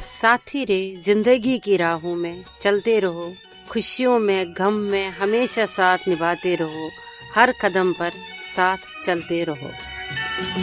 साथी रे जिंदगी की राहों में चलते रहो, खुशियों में गम में हमेशा साथ निभाते रहो, हर कदम पर साथ चलते रहो।